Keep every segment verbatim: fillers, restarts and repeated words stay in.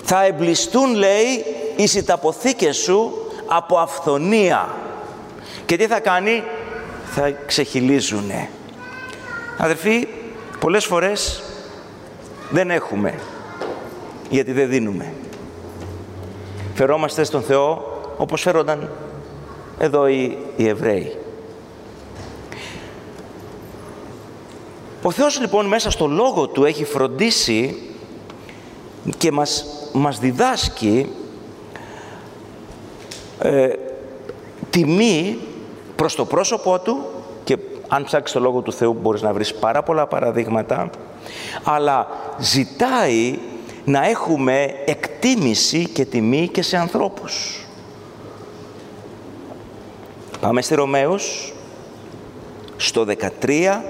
Θα εμπλιστούν, λέει, οι σιταποθήκες σου από αυθονία. Και τι θα κάνει? Θα ξεχυλίζουνε. Αδερφοί, πολλές φορές δεν έχουμε, γιατί δεν δίνουμε. Φερόμαστε στον Θεό όπως φέρονταν εδώ οι, οι Εβραίοι. Ο Θεός λοιπόν μέσα στο Λόγο Του έχει φροντίσει και μας, μας διδάσκει ε, τιμή προς το πρόσωπό Του, και αν ψάξεις το Λόγο του Θεού μπορείς να βρεις πάρα πολλά παραδείγματα, αλλά ζητάει να έχουμε εκτίμηση και τιμή και σε ανθρώπους. Πάμε στη Ρωμαίους, στο δεκατρία,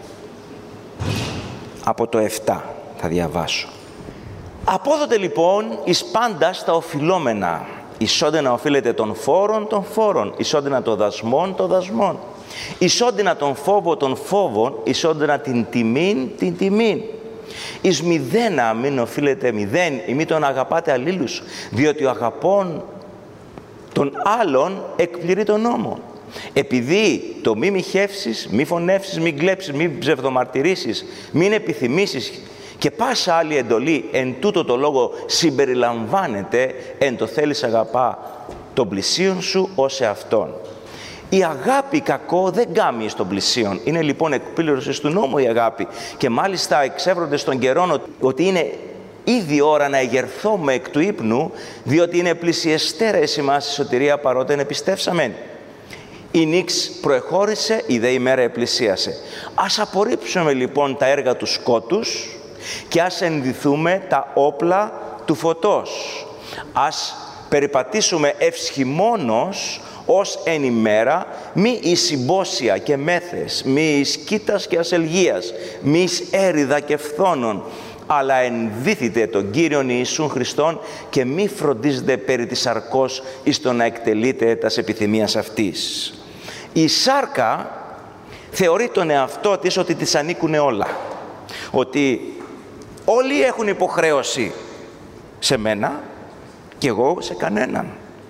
από το επτά θα διαβάσω. «Απόδοτε λοιπόν εις πάντα στα οφειλόμενα, ισόντινα οφείλετε των φόρων των φόρων, ισόντινα των δασμών των δασμών, ισόντινα τον φόβο των φόβων, ισόντινα την τιμήν την τιμήν. Εις μηδένα μην οφείλετε μηδέν, ή μη τον αγαπάτε αλλήλους, διότι ο αγαπών των άλλων εκπληρεί τον νόμο. Επειδή το μη μοιχεύσεις, μη φωνεύσεις, μη κλέψεις, μη ψευδομαρτυρήσεις, μην επιθυμήσεις και πάσα άλλη εντολή εν τούτο το λόγο συμπεριλαμβάνεται εν το θέλεις αγαπά τον πλησίον σου ως εαυτόν. Η αγάπη κακό δεν κάμει στον πλησίον. Είναι λοιπόν εκπλήρωση του νόμου η αγάπη. Και μάλιστα εξεύρονται στον καιρόν ότι είναι ήδη ώρα να εγερθώμε εκ του ύπνου, διότι είναι πλησιεστέρα εις ημάς η σωτηρία παρότεν επιστεύσαμεν. Η νύξ προεχώρησε, η δε ημέρα επλησίασε. Ας απορρίψουμε λοιπόν τα έργα του σκότους και ας ενδυθούμε τα όπλα του φωτός. Ας περιπατήσουμε ευσχημόνως ως εν ημέρα, μη εις συμπόσια και μέθες, μη εις κοίτας και ασελγίας, μη εις έριδα και φθόνων, αλλά ενδύθητε τον Κύριον Ιησούν Χριστόν και μη φροντίζετε περί της σαρκός εις το να εκτελείτε τας επιθυμίας αυτής. Η σάρκα θεωρεί τον εαυτό της ότι της ανήκουνε όλα. Ότι όλοι έχουν υποχρέωση σε μένα και εγώ σε κανέναν.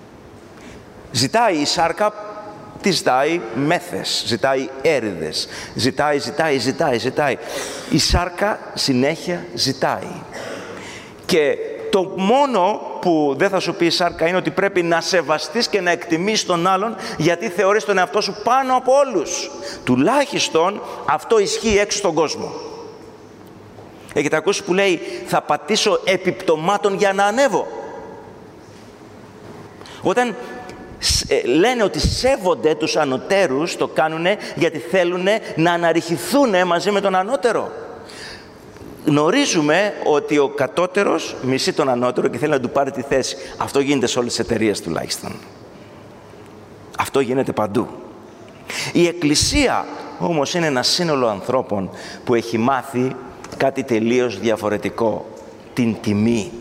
Ζητάει η σάρκα, τι ζητάει? Μέθες, ζητάει έρηδες, ζητάει, ζητάει, ζητάει, ζητάει. Η σάρκα συνέχεια ζητάει. Και το μόνο που δεν θα σου πει η σάρκα είναι ότι πρέπει να σεβαστείς και να εκτιμήσεις τον άλλον, γιατί θεωρείς τον εαυτό σου πάνω από όλους. Τουλάχιστον αυτό ισχύει έξω στον κόσμο. Έχετε ακούσει που λέει θα πατήσω επιπτωμάτων για να ανέβω? Όταν λένε ότι σέβονται τους ανωτέρους, το κάνουνε γιατί θέλουν να αναρριχηθούν μαζί με τον ανώτερο. Γνωρίζουμε ότι ο κατώτερος μισεί τον ανώτερο και θέλει να του πάρει τη θέση. Αυτό γίνεται σε όλες τις εταιρείες τουλάχιστον. Αυτό γίνεται παντού. Η Εκκλησία όμως είναι ένα σύνολο ανθρώπων που έχει μάθει κάτι τελείως διαφορετικό. Την τιμή.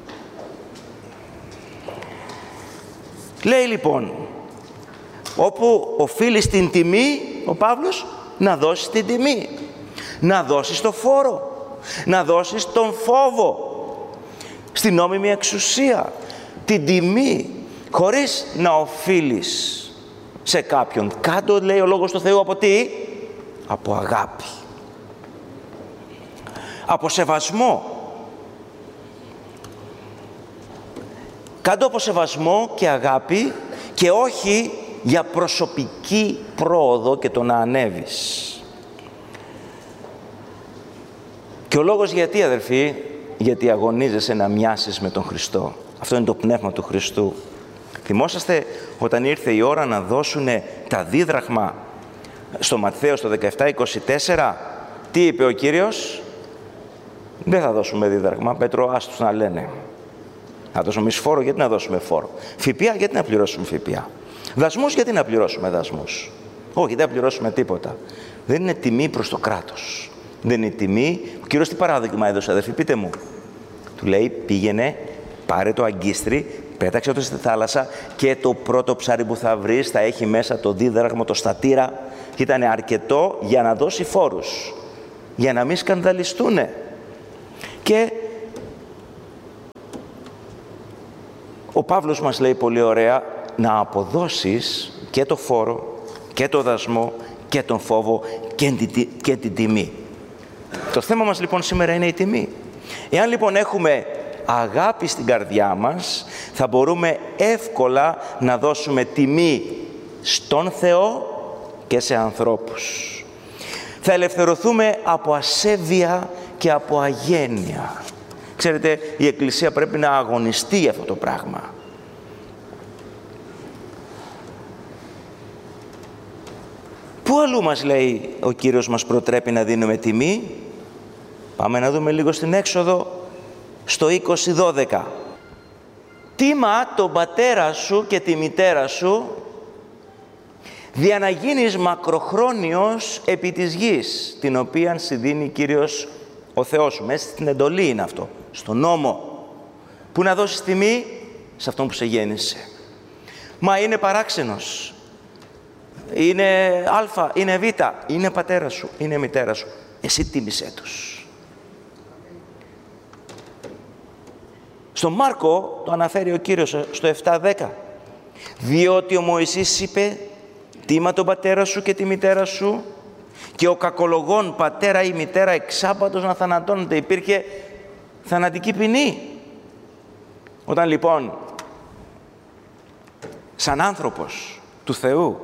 Λέει λοιπόν, όπου οφείλεις την τιμή, ο Παύλος, να δώσεις την τιμή. Να δώσεις το φόρο. Να δώσεις τον φόβο. Στην νόμιμη εξουσία. Την τιμή. Χωρίς να οφείλεις σε κάποιον. Κάτω, λέει ο Λόγος του Θεού, από τι? Από αγάπη. Από σεβασμό. Κάτω από σεβασμό και αγάπη και όχι για προσωπική πρόοδο και το να ανέβεις. Και ο λόγος γιατί, αδερφοί? Γιατί αγωνίζεσαι να μοιάσεις με τον Χριστό. Αυτό είναι το πνεύμα του Χριστού. Θυμόσαστε όταν ήρθε η ώρα να δώσουν τα δίδραχμα στο Ματθαίο στο δεκαεπτά είκοσι τέσσερα, τι είπε ο Κύριος? Δεν θα δώσουμε δίδραχμα, Πέτρο, άστους να λένε. Θα δώσουμε εμείς φόρο, γιατί να δώσουμε φόρο? ΦΠΑ, γιατί να πληρώσουμε ΦΠΑ? Δασμούς, γιατί να πληρώσουμε δασμούς? Όχι, δεν θα πληρώσουμε τίποτα. Δεν είναι τιμή προς το κράτος. Δεν είναι τιμή. Ο Κύριος τι παράδειγμα έδωσε, αδερφοί, πείτε μου? Του λέει, πήγαινε, πάρε το αγκίστρι, πέταξε το στη θάλασσα και το πρώτο ψάρι που θα βρεις θα έχει μέσα το δίδραχμα, το στατήρα. Και ήταν αρκετό για να δώσει φόρους, για να μην σκανδαλιστούνε. Και Ο Παύλος μας λέει πολύ ωραία να αποδώσεις και το φόρο και το δασμό και τον φόβο και την, και την τιμή. Το θέμα μας λοιπόν σήμερα είναι η τιμή. Εάν λοιπόν έχουμε αγάπη στην καρδιά μας, θα μπορούμε εύκολα να δώσουμε τιμή στον Θεό και σε ανθρώπους. Θα ελευθερωθούμε από ασέβεια και από αγένεια. Ξέρετε, η Εκκλησία πρέπει να αγωνιστεί για αυτό το πράγμα. Πού αλλού μας λέει ο Κύριος μας προτρέπει να δίνουμε τιμή? Πάμε να δούμε λίγο στην Έξοδο, στο είκοσι δώδεκα. Τίμα τον πατέρα σου και τη μητέρα σου, δια να γίνεις μακροχρόνιος επί της γης, την οποία σου δίνει Κύριος ο Θεός σου. Μέσα στην εντολή είναι αυτό, στον νόμο. Πού να δώσεις τιμή? Σε αυτόν που σε γέννησε. Μα είναι παράξενος, είναι α, είναι β, είναι πατέρα σου, είναι μητέρα σου. Εσύ τίμησέ τους. Στον Μάρκο το αναφέρει ο Κύριος στο επτά δέκα. Διότι ο Μωυσής είπε, τίμα τον πατέρα σου και τη μητέρα σου, και ο κακολογών πατέρα ή μητέρα εξάπατος να θανατώνεται. Υπήρχε θανατική ποινή. Όταν λοιπόν σαν άνθρωπος του Θεού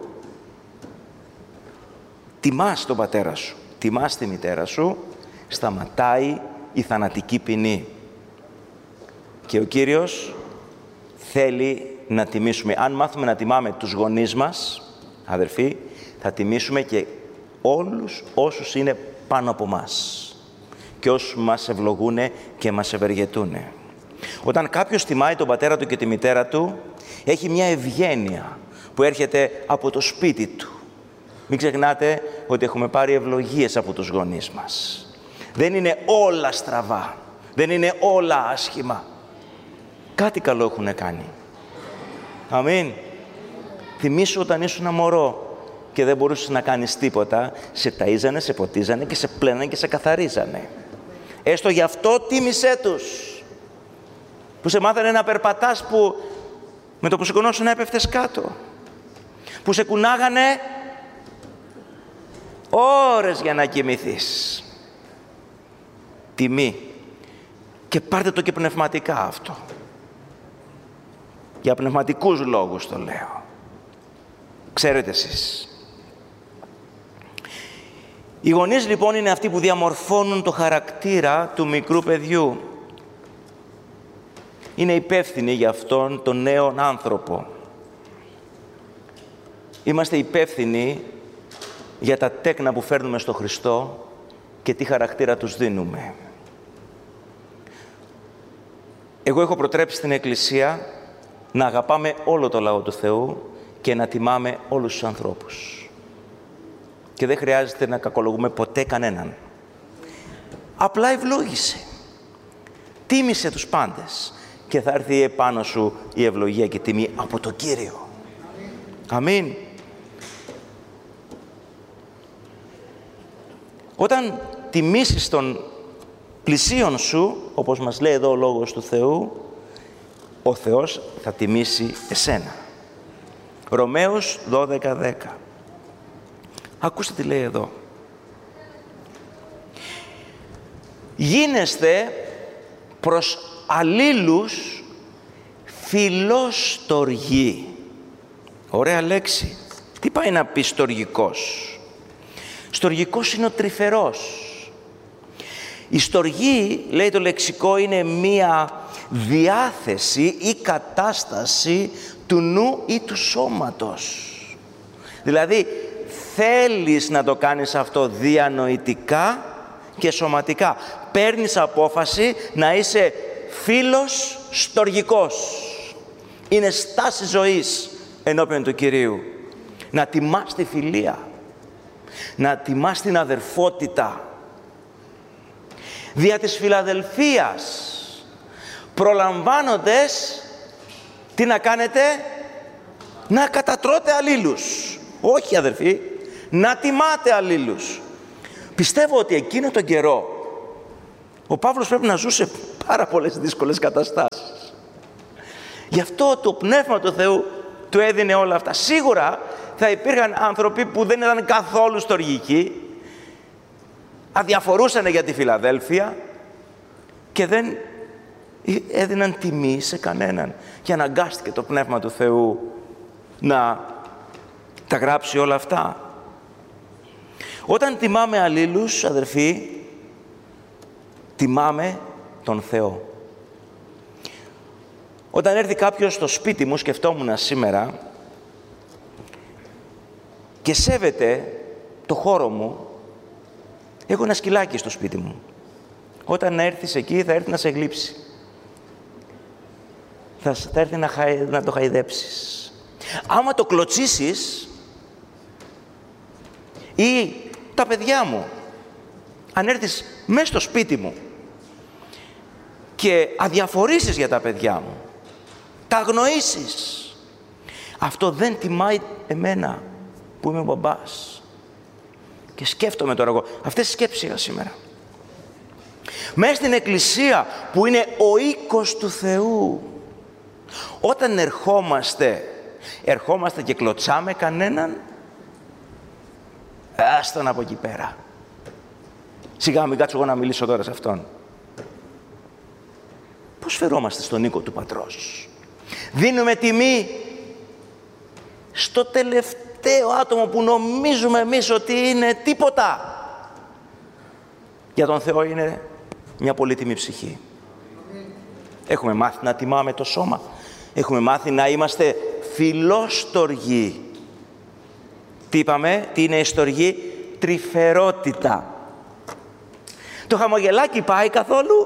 τιμάς τον πατέρα σου, τιμάς τη μητέρα σου, σταματάει η θανατική ποινή. Και ο Κύριος θέλει να τιμήσουμε. Αν μάθουμε να τιμάμε τους γονείς μας, αδερφοί, θα τιμήσουμε και όλους όσους είναι πάνω από μας και όσους μας ευλογούν και μας ευεργετούν. Όταν κάποιος τιμάει τον πατέρα του και τη μητέρα του, έχει μια ευγένεια που έρχεται από το σπίτι του. Μην ξεχνάτε ότι έχουμε πάρει ευλογίες από τους γονείς μας. Δεν είναι όλα στραβά, δεν είναι όλα άσχημα. Κάτι καλό έχουν κάνει. Αμήν. Θυμήσου όταν ήσουν μωρό και δεν μπορούσες να κάνεις τίποτα, σε ταΐζανε, σε ποτίζανε και σε πλένανε και σε καθαρίζανε. Έστω γι' αυτό τίμησέ τους. Που σε μάθανε να περπατάς, που με το που σηκωνόσουν έπεφτες κάτω. Που σε κουνάγανε ώρες για να κοιμηθείς. Τιμή. Και πάρτε το και πνευματικά αυτό. Για πνευματικούς λόγους το λέω. Ξέρετε εσείς. Οι γονείς λοιπόν είναι αυτοί που διαμορφώνουν το χαρακτήρα του μικρού παιδιού. Είναι υπεύθυνοι για αυτόν τον νέο άνθρωπο. Είμαστε υπεύθυνοι για τα τέκνα που φέρνουμε στο Χριστό και τι χαρακτήρα τους δίνουμε. Εγώ έχω προτρέψει στην Εκκλησία να αγαπάμε όλο το λαό του Θεού και να τιμάμε όλους τους ανθρώπους. Και δεν χρειάζεται να κακολογούμε ποτέ κανέναν. Απλά ευλόγησε. Τίμησε τους πάντες και θα έρθει επάνω σου η ευλογία και η τιμή από το Κύριο. Αμήν. Όταν τιμήσεις τον πλησίον σου, όπως μας λέει εδώ ο Λόγος του Θεού, ο Θεός θα τιμήσει εσένα. Ρωμαίους δώδεκα δέκα. Ακούστε τι λέει εδώ. Γίνεστε προς αλλήλους φιλόστοργοι. Ωραία λέξη. Τι πάει να πει στοργικός? Στοργικός είναι ο τρυφερός. Η στοργή, λέει το λεξικό, είναι μία διάθεση ή κατάσταση του νου ή του σώματος. Δηλαδή, θέλεις να το κάνεις αυτό διανοητικά και σωματικά. Παίρνεις απόφαση να είσαι φίλος στοργικός. Είναι στάση ζωής ενώπιον του Κυρίου. Να τιμάς τη φιλία. Να τιμάς την αδερφότητα. Δια της φιλαδελφίας, προλαμβάνοντες, τι να κάνετε? Να κατατρώτε αλλήλους. Όχι αδερφοί, να τιμάτε αλλήλους. Πιστεύω ότι εκείνο τον καιρό ο Παύλος πρέπει να ζούσε πάρα πολλές δύσκολες καταστάσεις. Γι' αυτό το Πνεύμα του Θεού του έδινε όλα αυτά. Σίγουρα θα υπήρχαν άνθρωποι που δεν ήταν καθόλου στοργικοί, αδιαφορούσαν για τη Φιλαδέλφεια και δεν έδιναν τιμή σε κανέναν. Και αναγκάστηκε το Πνεύμα του Θεού να τα γράψει όλα αυτά. Όταν τιμάμε αλλήλους, αδερφοί, τιμάμε τον Θεό. Όταν έρθει κάποιος στο σπίτι μου, σκεφτόμουν σήμερα, και σέβεται το χώρο μου, έχω ένα σκυλάκι στο σπίτι μου. Όταν έρθεις εκεί θα έρθει να σε γλύψει. Θα, θα έρθει να, χαϊ, να το χαϊδέψεις. Άμα το κλωτσίσεις, ή τα παιδιά μου, αν έρθεις μέσα στο σπίτι μου και αδιαφορήσεις για τα παιδιά μου, τα αγνοήσεις, αυτό δεν τιμάει εμένα που είμαι ο μπαμπάς. Και σκέφτομαι τώρα εγώ, αυτές τις σκέψεις είχα σήμερα. Μέσα στην εκκλησία που είναι ο οίκος του Θεού, όταν ερχόμαστε, ερχόμαστε και κλωτσάμε κανέναν, άστον από εκεί πέρα. Σιγά μην κάτσω εγώ να μιλήσω τώρα σε αυτόν. Πώς φερόμαστε στον οίκο του Πατρός? Δίνουμε τιμή στο τελευταίο άτομο που νομίζουμε εμείς ότι είναι τίποτα. Για τον Θεό είναι μια πολύτιμη ψυχή. Έχουμε μάθει να τιμάμε το σώμα. Έχουμε μάθει να είμαστε φιλόστοργοι. Τι είπαμε, τι είναι η στοργή? Τρυφερότητα. Το χαμογελάκι πάει καθόλου?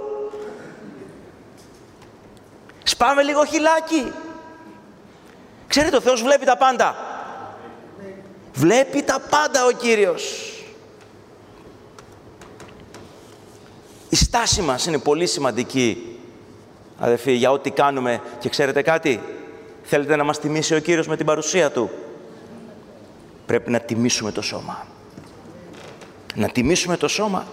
Σπάμε λίγο χυλάκι. Ξέρετε, ο Θεός βλέπει τα πάντα. Βλέπει τα πάντα ο Κύριος. Η στάση μας είναι πολύ σημαντική, αδελφοί, για ό,τι κάνουμε. Και ξέρετε κάτι? Θέλετε να μας τιμήσει ο Κύριος με την παρουσία Του? Πρέπει να τιμήσουμε το σώμα. Να τιμήσουμε το σώμα.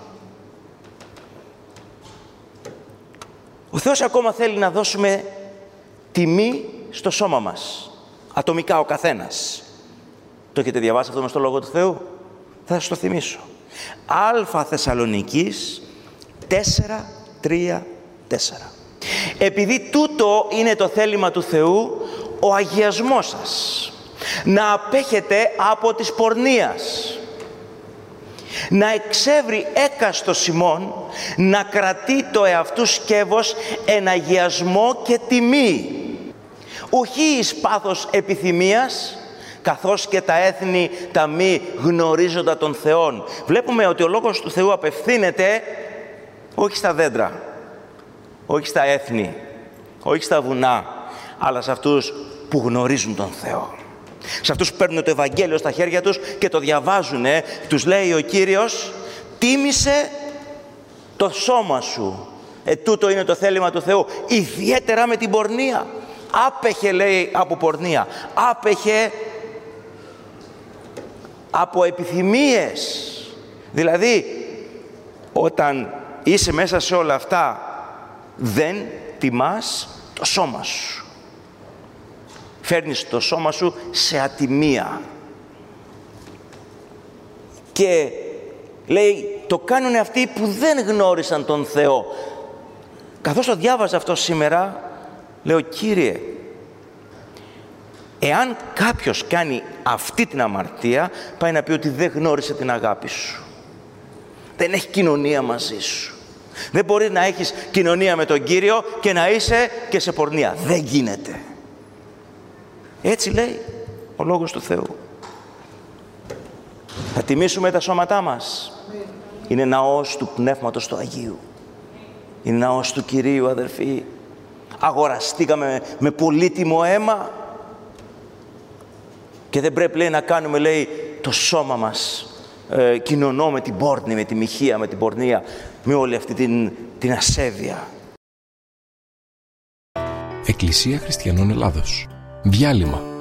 Ο Θεός ακόμα θέλει να δώσουμε τιμή στο σώμα μας. Ατομικά ο καθένας. Το έχετε διαβάσει αυτό μες στο Λόγο του Θεού? Θα σας το θυμίσω. Α Θεσσαλονικής τέσσερα, τρία, τέσσερα. Επειδή τούτο είναι το θέλημα του Θεού, ο αγιασμός σας, να απέχετε από της πορνείας, να εξεύρει έκαστος ημών, να κρατεί το εαυτού σκεύος εν αγιασμό και τιμή, ουχή εις πάθος επιθυμίας, καθώς και τα έθνη τα μη γνωρίζοντα των Θεών. Βλέπουμε ότι ο Λόγος του Θεού απευθύνεται όχι στα δέντρα, όχι στα έθνη, όχι στα βουνά, αλλά σε αυτούς που γνωρίζουν τον Θεό. Σε αυτούς που παίρνουν το Ευαγγέλιο στα χέρια τους και το διαβάζουν, τους λέει ο Κύριος, τίμησε το σώμα σου. Ε, τούτο είναι το θέλημα του Θεού. Ιδιαίτερα με την πορνεία. Άπεχε, λέει, από πορνεία. Άπεχε από επιθυμίες. Δηλαδή, όταν είσαι μέσα σε όλα αυτά, δεν τιμάς το σώμα σου. Φέρνεις το σώμα σου σε ατιμία. Και λέει, το κάνουν αυτοί που δεν γνώρισαν τον Θεό. Καθώς το διάβαζα αυτό σήμερα, λέω, Κύριε, εάν κάποιος κάνει αυτή την αμαρτία, πάει να πει ότι δεν γνώρισε την αγάπη σου. Δεν έχει κοινωνία μαζί σου. Δεν μπορεί να έχεις κοινωνία με τον Κύριο και να είσαι και σε πορνεία. Δεν γίνεται. Έτσι λέει ο Λόγος του Θεού. Θα τιμήσουμε τα σώματά μας. Είναι ναός του Πνεύματος του Αγίου. Είναι ναός του Κυρίου, αδερφοί. Αγοραστήκαμε με πολύτιμο αίμα. Και δεν πρέπει, λέει, να κάνουμε, λέει, το σώμα μας ε, κοινωνώ με την πόρνη, με τη μοιχεία, με την πορνεία, με όλη αυτή την, την ασέβεια. Εκκλησία Χριστιανών Ελλάδος. Διάλειμμα.